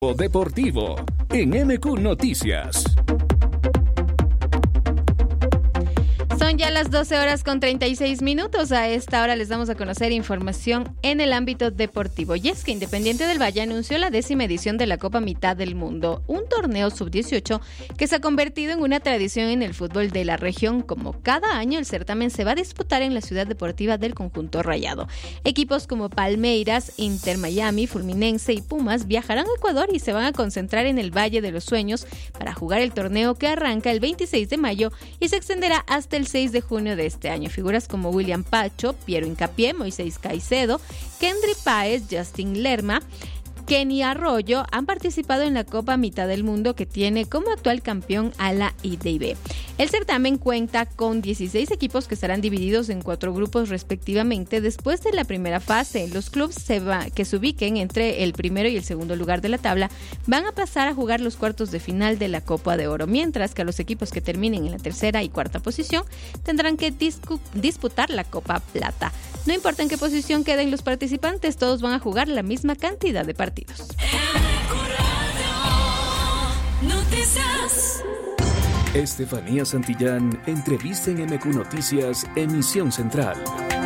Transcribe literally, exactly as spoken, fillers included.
Deportivo en M Q Noticias. Son ya las doce horas con treinta y seis minutos. A esta hora les damos a conocer información en el ámbito deportivo. Y es que Independiente del Valle anunció la décima edición de la Copa Mitad del Mundo, un torneo sub dieciocho que se ha convertido en una tradición en el fútbol de la región. Como cada año, el certamen se va a disputar en la ciudad deportiva del conjunto rayado. Equipos como Palmeiras, Inter Miami, Fluminense y Pumas viajarán a Ecuador y se van a concentrar en el Valle de los Sueños para jugar el torneo que arranca el veintiséis de mayo y se extenderá hasta el seis de junio de este año. Figuras como William Pacho, Piero Hincapié, Moisés Caicedo, Kendry Páez, Justin Lerma, Kenny Arroyo han participado en la Copa Mitad del Mundo, que tiene como actual campeón a la I D B. El certamen cuenta con dieciséis equipos que estarán divididos en cuatro grupos respectivamente. Después de la primera fase, los clubes se va, que se ubiquen entre el primero y el segundo lugar de la tabla van a pasar a jugar los cuartos de final de la Copa de Oro, mientras que a los equipos que terminen en la tercera y cuarta posición tendrán que discu- disputar la Copa Plata. No importa en qué posición queden los participantes, todos van a jugar la misma cantidad de partidos. Estefanía Santillán, entrevista en M Q Noticias, emisión central.